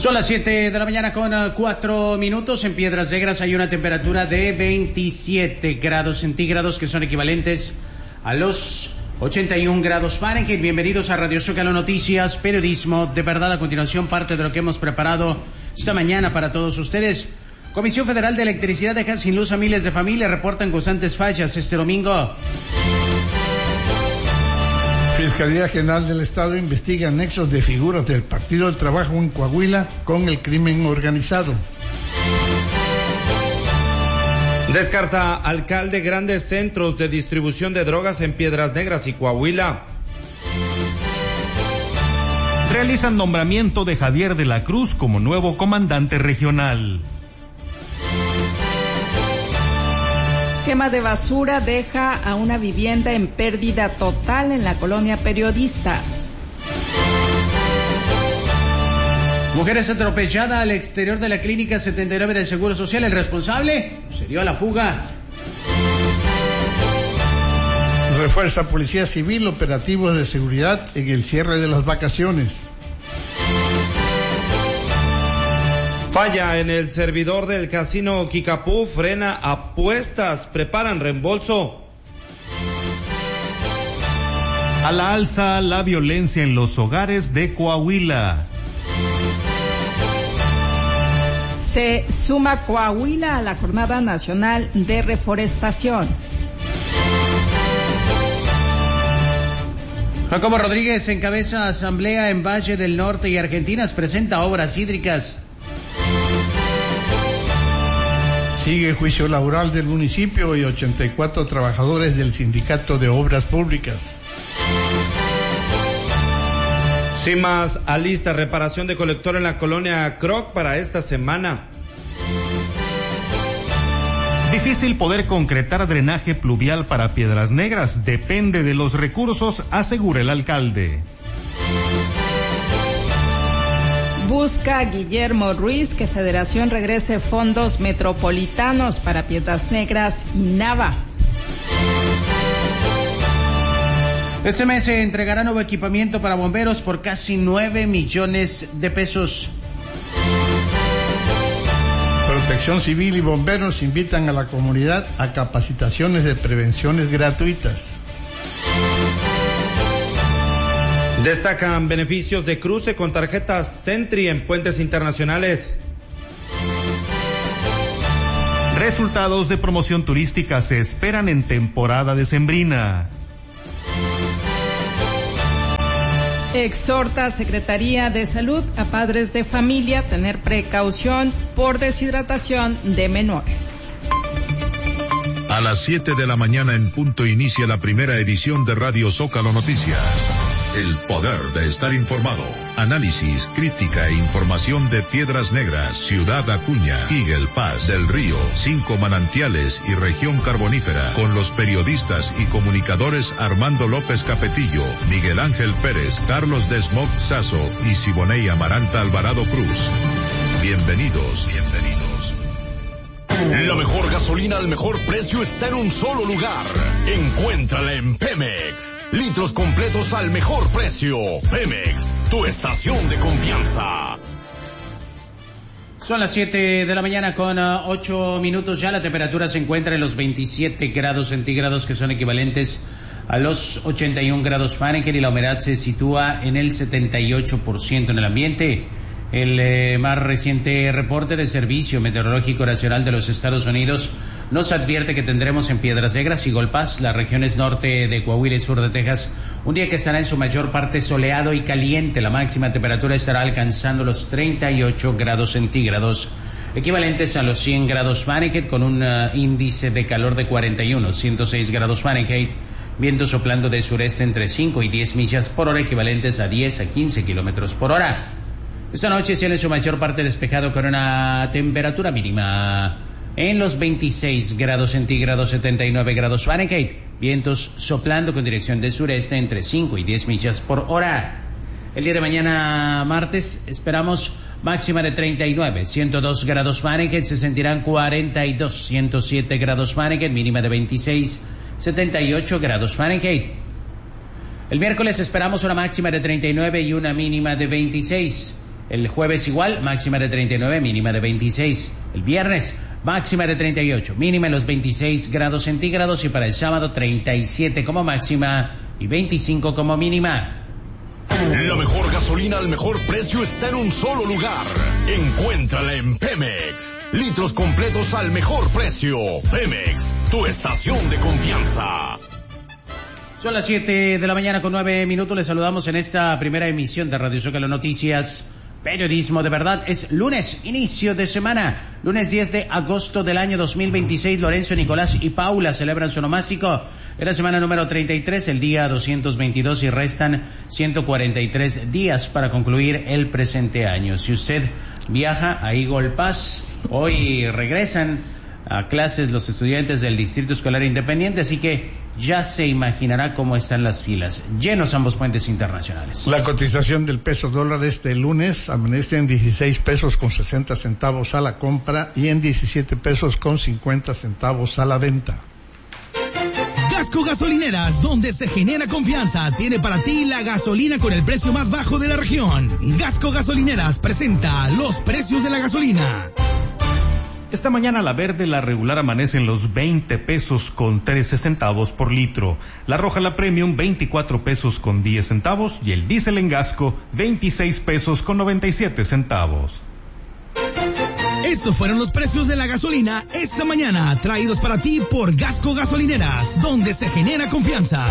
Son las 7 de la mañana con 4 minutos. En Piedras Negras hay una temperatura de 27 grados centígrados, que son equivalentes a los 81 grados Fahrenheit. Bienvenidos a Radio Zócalo Noticias, periodismo de verdad. A continuación, parte de lo que hemos preparado esta mañana para todos ustedes. Comisión Federal de Electricidad deja sin luz a miles de familias, reportan constantes fallas este domingo. Fiscalía General del Estado investiga nexos de figuras del Partido del Trabajo en Coahuila con el crimen organizado. Descarta alcalde grandes centros de distribución de drogas en Piedras Negras y Coahuila. Realizan nombramiento de Javier de la Cruz como nuevo comandante regional. Quema de basura deja a una vivienda en pérdida total en la colonia Periodistas. Mujer es atropellada al exterior de la clínica 79 del Seguro Social. El responsable se dio a la fuga. Refuerza Policía Civil operativos de seguridad en el cierre de las vacaciones. Falla en el servidor del casino Kikapú, frena apuestas, preparan reembolso. A la alza la violencia en los hogares de Coahuila. Se suma Coahuila a la Jornada Nacional de Reforestación. Jacobo Rodríguez encabeza asamblea en Valle del Norte y Argentinas, presenta obras hídricas. Sigue el juicio laboral del municipio y 84 trabajadores del Sindicato de Obras Públicas. CIMAS alista reparación de colector en la colonia Croc para esta semana. Difícil poder concretar drenaje pluvial para Piedras Negras, depende de los recursos, asegura el alcalde. Busca Guillermo Ruiz que Federación regrese fondos metropolitanos para Piedras Negras y Nava. Este mes se entregará nuevo equipamiento para bomberos por casi 9 millones de pesos. Protección Civil y bomberos invitan a la comunidad a capacitaciones de prevenciones gratuitas. Destacan beneficios de cruce con tarjetas Sentry en puentes internacionales. Resultados de promoción turística se esperan en temporada decembrina. Exhorta Secretaría de Salud a padres de familia a tener precaución por deshidratación de menores. A las 7 de la mañana en punto inicia la primera edición de Radio Zócalo Noticias. El poder de estar informado. Análisis, crítica e información de Piedras Negras, Ciudad Acuña, Eagle Pass, Del Río, 5 Manantiales y Región Carbonífera, con los periodistas y comunicadores Armando López Capetillo, Miguel Ángel Pérez, Carlos Desmoc Sazo y Siboney Amaranta Alvarado Cruz. Bienvenidos. La mejor gasolina al mejor precio está en un solo lugar. Encuéntrala en Pemex. Litros completos al mejor precio. Pemex, tu estación de confianza. Son las 7 de la mañana con 8 minutos ya. La temperatura se encuentra en los 27 grados centígrados, que son equivalentes a los 81 grados Fahrenheit, y la humedad se sitúa en el 78% en el ambiente. El más reciente reporte del Servicio Meteorológico Nacional de los Estados Unidos nos advierte que tendremos en Piedras Negras y Golpaz, las regiones norte de Coahuila y sur de Texas, un día que estará en su mayor parte soleado y caliente. La máxima temperatura estará alcanzando los 38 grados centígrados, equivalentes a los 100 grados Fahrenheit, con un índice de calor de 106 grados Fahrenheit, vientos soplando de sureste entre 5 y 10 millas por hora, equivalentes a 10 a 15 kilómetros por hora. Esta noche cielo en su mayor parte despejado con una temperatura mínima en los 26 grados centígrados, 79 grados Fahrenheit, vientos soplando con dirección de sureste entre 5 y 10 millas por hora. El día de mañana martes esperamos máxima de 39, 102 grados Fahrenheit, se sentirán 42, 107 grados Fahrenheit, mínima de 26, 78 grados Fahrenheit. El miércoles esperamos una máxima de 39 y una mínima de 26. El jueves igual, máxima de 39, mínima de 26. El viernes, máxima de 38, mínima de los 26 grados centígrados. Y para el sábado, 37 como máxima y 25 como mínima. La mejor gasolina al mejor precio está en un solo lugar. Encuéntrala en Pemex. Litros completos al mejor precio. Pemex, tu estación de confianza. Son las 7 de la mañana con 9 minutos. Les saludamos en esta primera emisión de Radio Zócalo Noticias. Periodismo de verdad. Es lunes, inicio de semana. Lunes 10 de agosto del año 2026. Lorenzo, Nicolás y Paula celebran su onomástico. Es la semana número 33, el día 222 y restan 143 días para concluir el presente año. Si usted viaja a Eagle Pass, hoy regresan a clases los estudiantes del Distrito Escolar Independiente, así que ya se imaginará cómo están las filas. Llenos ambos puentes internacionales. La cotización del peso dólar este lunes amanece en 16 pesos con 60 centavos a la compra y en 17 pesos con 50 centavos a la venta. Gasco Gasolineras, donde se genera confianza, tiene para ti la gasolina con el precio más bajo de la región. Gasco Gasolineras presenta los precios de la gasolina. Esta mañana la verde, la regular amanece en los 20 pesos con 13 centavos por litro. La roja, la premium, 24 pesos con 10 centavos y el diésel en Gasco, 26 pesos con 97 centavos. Estos fueron los precios de la gasolina esta mañana, traídos para ti por Gasco Gasolineras, donde se genera confianza.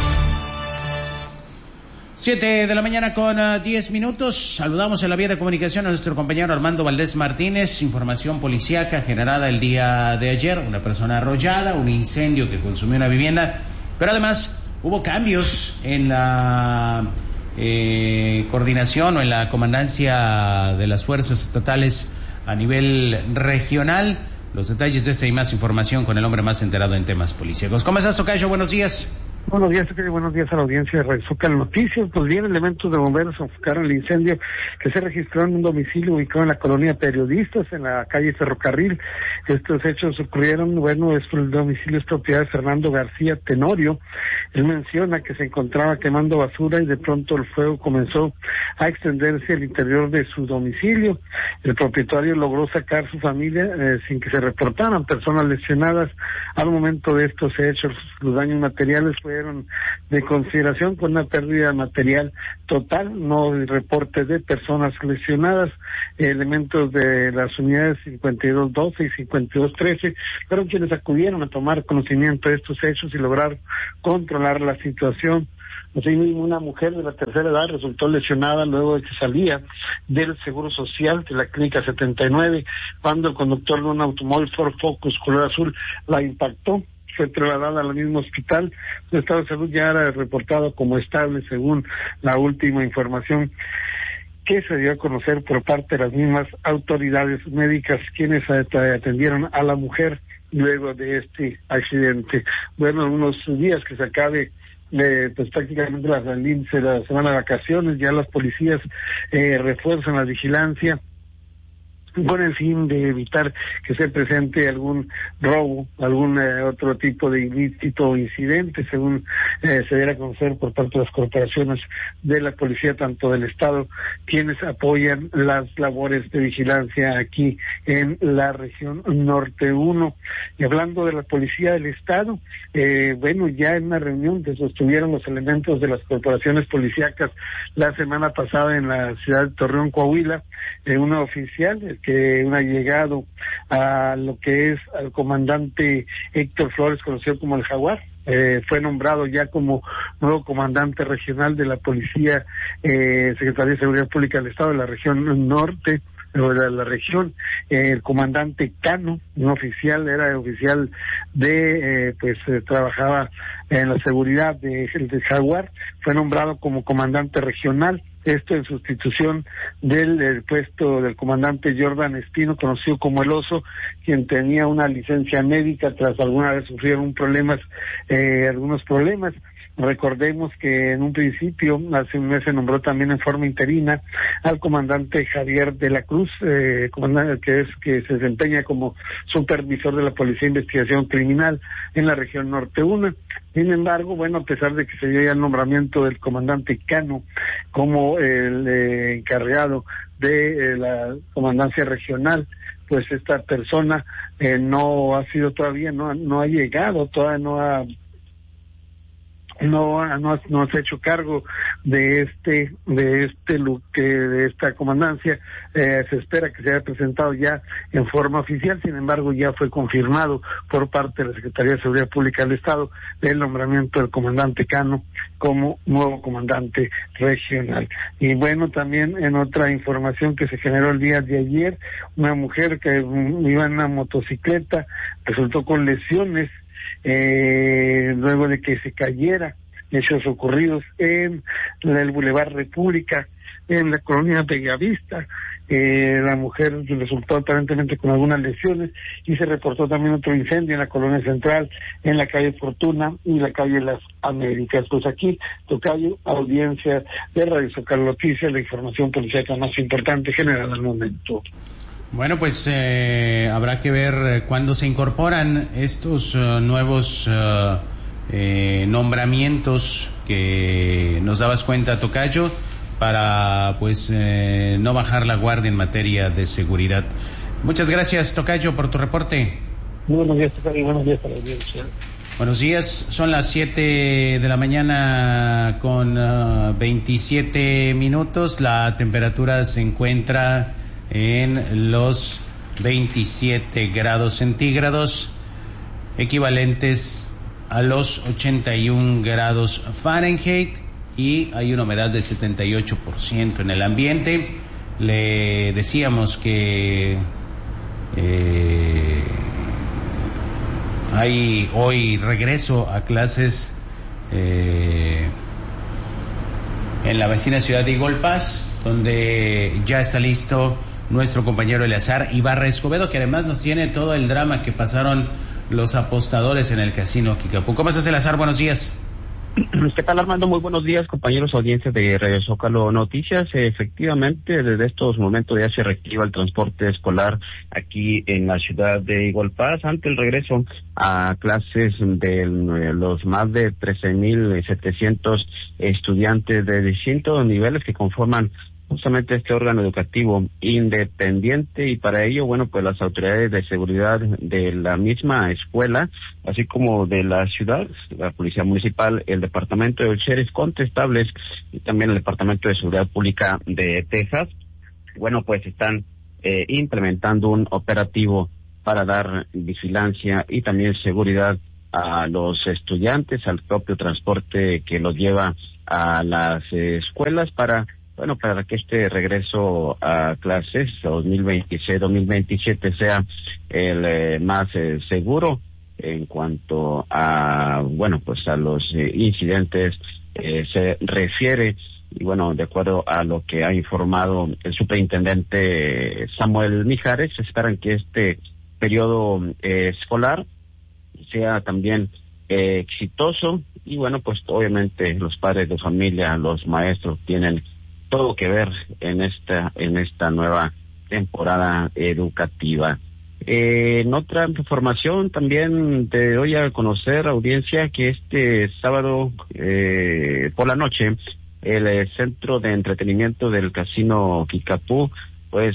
7 de la mañana con 10 minutos. Saludamos en la vía de comunicación a nuestro compañero Armando Valdés Martínez. Información policíaca generada el día de ayer. Una persona arrollada, un incendio que consumió una vivienda. Pero además hubo cambios en la coordinación o en la comandancia de las fuerzas estatales a nivel regional. Los detalles de esta y más información con el hombre más enterado en temas policíacos. ¿Cómo estás, Tocayo? Buenos días. Buenos días, Tocayo. Buenos días a la audiencia de Radio Zócalo Noticias. Pues bien, elementos de bomberos enfocaron el incendio que se registró en un domicilio ubicado en la colonia Periodistas, en la calle Ferrocarril. Estos hechos ocurrieron, el domicilio es propiedad de Fernando García Tenorio. Él menciona que se encontraba quemando basura y de pronto el fuego comenzó a extenderse al interior de su domicilio. El propietario logró sacar a su familia sin que se reportaran personas lesionadas. Al momento de estos hechos, los daños materiales fueron de consideración con una pérdida material total, no hay reporte de personas lesionadas. Elementos de las unidades 5212 y 5213 fueron quienes acudieron a tomar conocimiento de estos hechos y lograr controlar la situación. Asimismo, una mujer de la tercera edad resultó lesionada luego de que salía del Seguro Social de la Clínica 79 cuando el conductor de un automóvil Ford Focus color azul la impactó. Fue trasladada al mismo hospital. Su estado de salud ya era reportado como estable según la última información que se dio a conocer por parte de las mismas autoridades médicas quienes atendieron a la mujer luego de este accidente. Bueno, unos días que se acabe pues prácticamente la semana de vacaciones, ya las policías refuerzan la vigilancia con el fin de evitar que se presente algún robo, algún otro tipo de ilícito o incidente, según se diera a conocer por parte de las corporaciones de la policía, tanto del Estado, quienes apoyan las labores de vigilancia aquí en la región Norte 1. Y hablando de la policía del Estado, ya en una reunión que sostuvieron los elementos de las corporaciones policíacas la semana pasada en la ciudad de Torreón, Coahuila, una oficial que ha llegado a lo que es al comandante Héctor Flores, conocido como el Jaguar. Fue nombrado ya como nuevo comandante regional de la Policía, Secretaría de Seguridad Pública del Estado de la región norte, de la región. El comandante Cano, un oficial, era oficial de, trabajaba en la seguridad del Jaguar, fue nombrado como comandante regional. Esto en sustitución del puesto del comandante Jordan Espino, conocido como el Oso, quien tenía una licencia médica tras alguna vez sufrir algunos problemas. Recordemos que en un principio, hace un mes, se nombró también en forma interina al comandante Javier de la Cruz, comandante que se desempeña como supervisor de la Policía de Investigación Criminal en la región Norte 1. Sin embargo, bueno, a pesar de que se dio ya el nombramiento del comandante Cano como el encargado de la comandancia regional, pues esta persona no ha sido todavía, no ha llegado, todavía no se ha hecho cargo de esta comandancia. Se espera que se haya presentado ya en forma oficial. Sin embargo, ya fue confirmado por parte de la Secretaría de Seguridad Pública del Estado el nombramiento del comandante Cano como nuevo comandante regional. Y bueno, también en otra información que se generó el día de ayer, una mujer que iba en una motocicleta resultó con lesiones luego de que se cayera, hechos ocurridos en el Boulevard República, en la colonia Bellavista. La mujer resultó aparentemente con algunas lesiones y se reportó también otro incendio en la colonia central, en la calle Fortuna y la calle Las Américas. Pues aquí, tocayo, audiencia de Radio Zócalo Noticias, la información policíaca más importante generada al momento. Bueno, pues habrá que ver cuándo se incorporan estos nuevos nombramientos que nos dabas cuenta, tocayo, para pues no bajar la guardia en materia de seguridad. Muchas gracias, tocayo, por tu reporte. Muy buenos días, tocayo, buenos días para la audiencia. Buenos días, son las 7 de la mañana con 27 minutos. La temperatura se encuentra en los 27 grados centígrados, equivalentes a los 81 grados Fahrenheit, y hay una humedad de 78% en el ambiente. Le decíamos que hay hoy regreso a clases en la vecina ciudad de Igolpaz, donde ya está listo nuestro compañero Eleazar Ibarra Escobedo, que además nos tiene todo el drama que pasaron los apostadores en el casino Kickapoo. ¿Cómo estás, Eleazar? Buenos días. ¿Qué tal, Armando? Muy buenos días, compañeros, audiencia de Radio Zócalo Noticias. Efectivamente, desde estos momentos ya se reactiva el transporte escolar aquí en la ciudad de Igolpaz ante el regreso a clases de los más de 13,700 estudiantes de distintos niveles que conforman justamente este órgano educativo independiente, y para ello, bueno, pues las autoridades de seguridad de la misma escuela, así como de la ciudad, la Policía Municipal, el Departamento de Sheriff Contestables y también el Departamento de Seguridad Pública de Texas, bueno, pues están implementando un operativo para dar vigilancia y también seguridad a los estudiantes, al propio transporte que los lleva a las escuelas para que este regreso a clases 2026-2027 sea el más seguro en cuanto a, pues a los incidentes se refiere. Y bueno, de acuerdo a lo que ha informado el superintendente Samuel Mijares, esperan que este periodo escolar sea también exitoso, y bueno, pues obviamente los padres de familia, los maestros tienen todo que ver en esta nueva temporada educativa. En otra información también te doy a conocer, audiencia, que este sábado por la noche el centro de entretenimiento del casino Kickapoo pues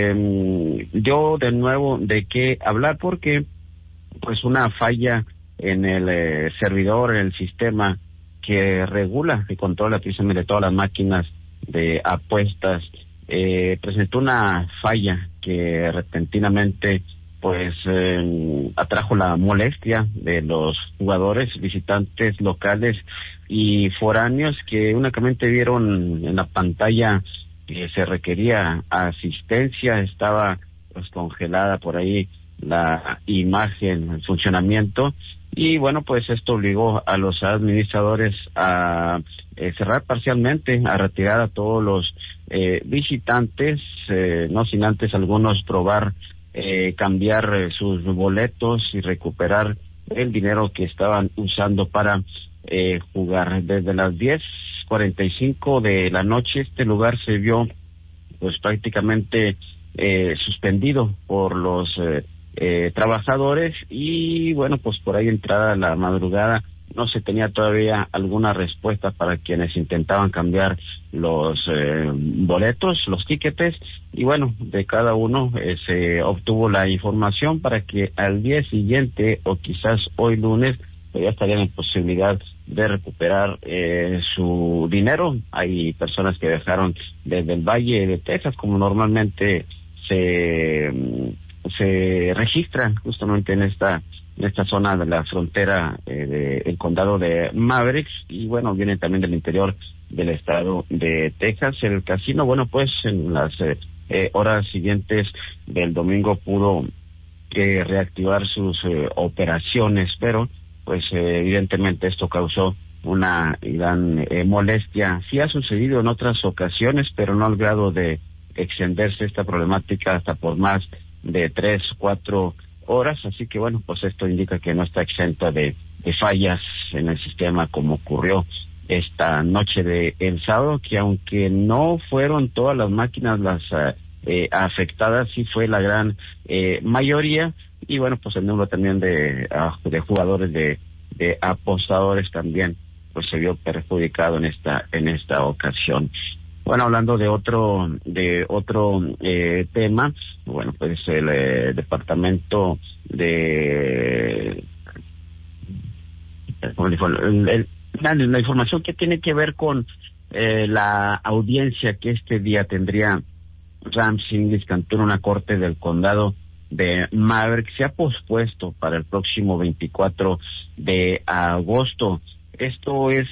dio de nuevo de qué hablar, porque pues una falla en el servidor, en el sistema que regula y controla precisamente todas las máquinas de apuestas, presentó una falla que repentinamente pues atrajo la molestia de los jugadores, visitantes locales y foráneos, que únicamente vieron en la pantalla que se requería asistencia. Estaba pues congelada por ahí la imagen, el funcionamiento, y bueno, pues esto obligó a los administradores a cerrar parcialmente, a retirar a todos los visitantes, no sin antes algunos probar cambiar sus boletos y recuperar el dinero que estaban usando para jugar. Desde las 10:45 de la noche este lugar se vio pues prácticamente suspendido por los trabajadores, y bueno, pues por ahí entrada la madrugada no se tenía todavía alguna respuesta para quienes intentaban cambiar los boletos, los tiquetes, y bueno, de cada uno se obtuvo la información para que al día siguiente o quizás hoy lunes ya estarían en posibilidad de recuperar su dinero. Hay personas que viajaron desde el Valle de Texas, como normalmente se registran justamente en esta zona de la frontera del condado de Mavericks, y bueno, vienen también del interior del estado de Texas. El casino, bueno, pues en las horas siguientes del domingo pudo reactivar sus operaciones, pero pues evidentemente esto causó una gran molestia. Sí ha sucedido en otras ocasiones, pero no al grado de extenderse esta problemática hasta por más de 3-4 horas, así que bueno, pues esto indica que no está exenta de fallas en el sistema, como ocurrió esta noche de el sábado, que aunque no fueron todas las máquinas las afectadas, sí fue la gran mayoría, y bueno, pues el número también de jugadores de apostadores también pues se vio perjudicado en esta ocasión. Bueno, hablando de otro tema, bueno, pues el departamento de la información que tiene que ver con la audiencia que este día tendría Rams Inglis Cantú en una corte del condado de Maverick se ha pospuesto para el próximo 24 de agosto. Esto es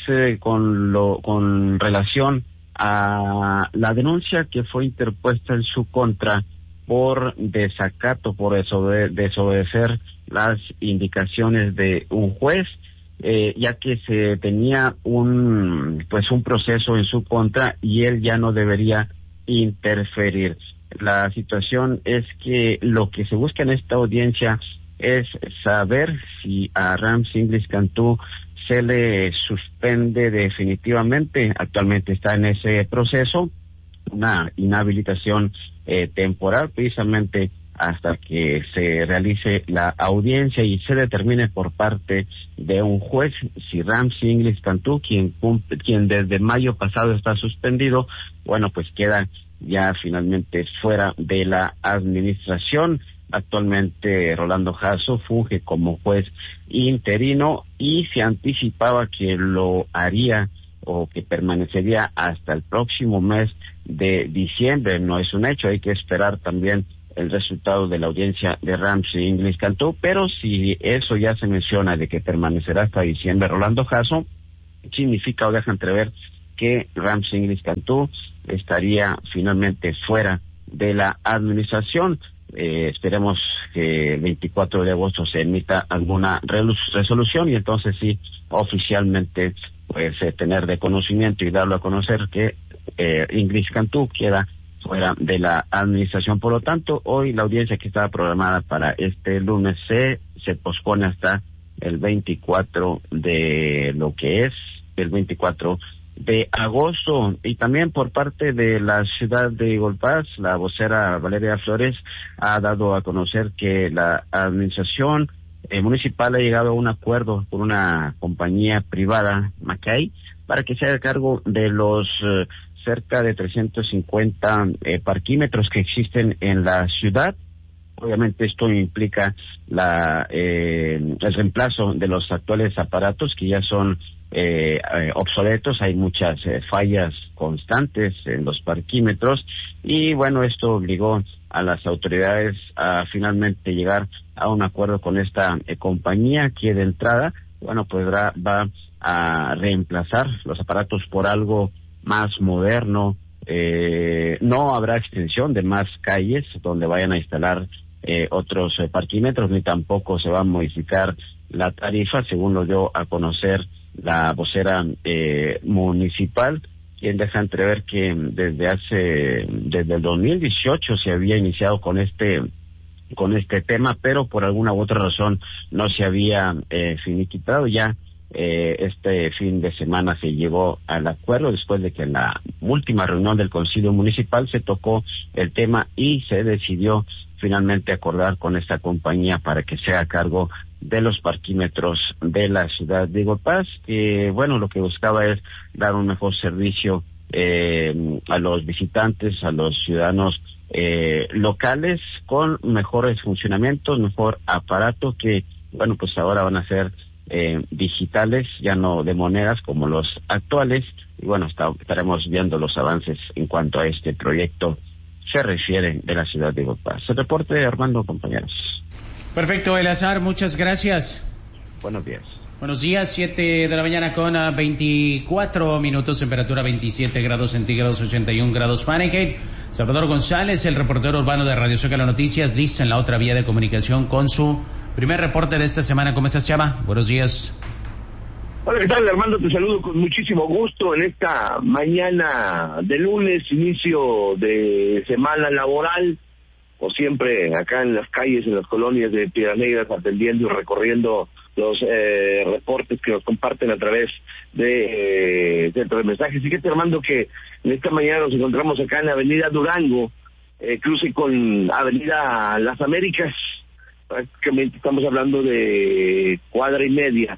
con relación a la denuncia que fue interpuesta en su contra por desacato, por desobedecer las indicaciones de un juez, ya que se tenía un proceso en su contra y él ya no debería interferir. La situación es que lo que se busca en esta audiencia es saber si a Rams Inglis Cantú se le suspende definitivamente. Actualmente está en ese proceso, una inhabilitación temporal, precisamente hasta que se realice la audiencia y se determine por parte de un juez si Rams Inglis Cantú, quien desde mayo pasado está suspendido, bueno, pues queda ya finalmente fuera de la administración. Actualmente Rolando Jasso funge como juez interino y se anticipaba que lo haría o que permanecería hasta el próximo mes de diciembre. No es un hecho, hay que esperar también el resultado de la audiencia de Rams Inglis Cantú, pero si eso ya se menciona de que permanecerá hasta diciembre Rolando Jasso, significa o deja entrever que Rams Inglis Cantú estaría finalmente fuera de la administración. Esperemos que el 24 de agosto se emita alguna resolución y entonces sí, oficialmente, pues tener de conocimiento y darlo a conocer que Inglis Cantú queda fuera de la administración. Por lo tanto, hoy la audiencia que estaba programada para este lunes se pospone hasta el 24 de lo que es el 24 de agosto. Y también por parte de la ciudad de Eagle Pass, la vocera Valeria Flores ha dado a conocer que la administración municipal ha llegado a un acuerdo con una compañía privada, Mackay, para que se haga cargo de los cerca de 350 parquímetros que existen en la ciudad. Obviamente esto implica el reemplazo de los actuales aparatos que ya son obsoletos. Hay muchas fallas constantes en los parquímetros y bueno, esto obligó a las autoridades a finalmente llegar a un acuerdo con esta compañía que de entrada, bueno, pues va a reemplazar los aparatos por algo más moderno. No habrá extensión de más calles donde vayan a instalar otros parquímetros, ni tampoco se va a modificar la tarifa, según lo dio a conocer la vocera municipal, quien deja entrever que desde el 2018 se había iniciado con este tema, pero por alguna u otra razón no se había finiquitado. Ya este fin de semana se llegó al acuerdo después de que en la última reunión del Consejo Municipal se tocó el tema y se decidió finalmente acordar con esta compañía para que sea a cargo de los parquímetros de la ciudad de Iguapaz, que lo que buscaba es dar un mejor servicio a los visitantes, a los ciudadanos locales, con mejores funcionamientos, mejor aparato que, pues ahora van a ser digitales, ya no de monedas como los actuales, y estaremos viendo los avances en cuanto a este proyecto se refiere de la ciudad de Iguapaz. El reporte, Armando, compañeros. Perfecto, Eleazar, muchas gracias. Buenos días. Buenos días, 7 de la mañana con 24 minutos, temperatura 27 grados centígrados, 81 grados Fahrenheit. Salvador González, el reportero urbano de Radio Zócalo Noticias, listo en la otra vía de comunicación con su primer reporte de esta semana. ¿Cómo estás, Chava? Buenos días. Hola, ¿qué tal, Armando? Te saludo con muchísimo gusto en esta mañana de lunes, inicio de semana laboral, como siempre acá en las calles, en las colonias de Piedras Negras, atendiendo y recorriendo los reportes que nos comparten a través de centro de mensajes. Fíjate, Armando, que en esta mañana nos encontramos acá en la avenida Durango, cruce con avenida Las Américas. Prácticamente estamos hablando de cuadra y media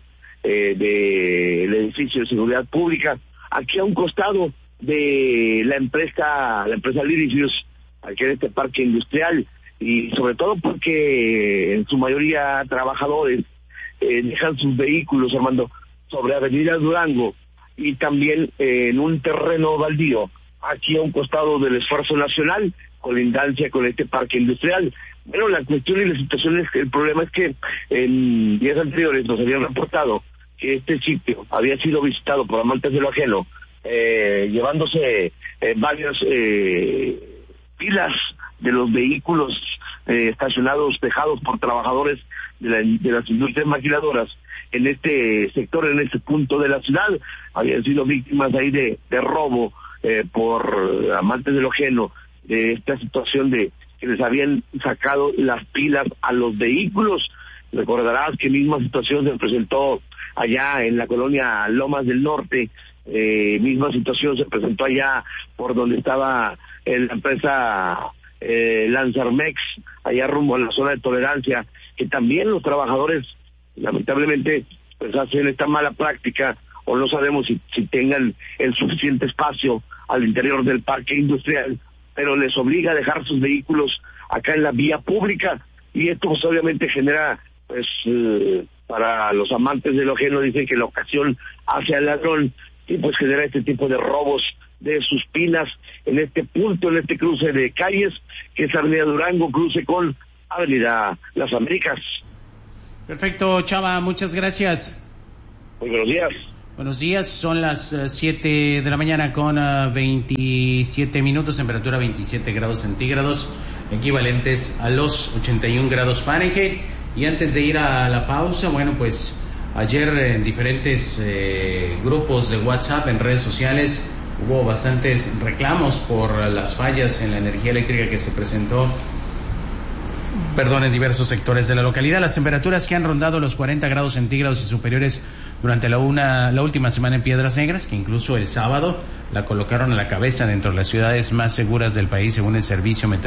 del edificio de seguridad pública, aquí a un costado de la empresa Liricius, aquí en este parque industrial, y sobre todo porque en su mayoría trabajadores dejan sus vehículos, Armando, sobre avenida Durango, y también en un terreno baldío, aquí a un costado del Esfuerzo Nacional, colindancia con este parque industrial. Bueno, la cuestión y la situación es que el problema es que en días anteriores nos habían reportado que este sitio había sido visitado por amantes de lo ajeno, llevándose varias pilas de los vehículos estacionados, dejados por trabajadores de las industrias maquiladoras en este sector, en este punto de la ciudad. Habían sido víctimas ahí de robo por amantes de lo ajeno, de esta situación de que les habían sacado las pilas a los vehículos. Recordarás que misma situación se presentó allá en la colonia Lomas del Norte, misma situación se presentó allá por donde estaba la empresa Lanzarmex, allá rumbo a la zona de Tolerancia, que también los trabajadores lamentablemente pues hacen esta mala práctica, o no sabemos si tengan el suficiente espacio al interior del parque industrial, pero les obliga a dejar sus vehículos acá en la vía pública, y esto pues obviamente genera, pues para los amantes de lo ajeno, dicen que la ocasión hace al ladrón, y pues genera este tipo de robos de sus pilas en este punto, en este cruce de calles, que es Avenida Durango, cruce con Avenida Las Américas. Perfecto, Chava, muchas gracias. Muy buenos días. Buenos días, son las 7 de la mañana con 27 minutos, temperatura 27 grados centígrados, equivalentes a los 81 grados Fahrenheit. Y antes de ir a la pausa, pues ayer en diferentes grupos de WhatsApp, en redes sociales, hubo bastantes reclamos por las fallas en la energía eléctrica que se presentó en diversos sectores de la localidad. Las temperaturas que han rondado los 40 grados centígrados y superiores durante la última semana en Piedras Negras, que incluso el sábado la colocaron a la cabeza dentro de las ciudades más seguras del país según el Servicio Meteorológico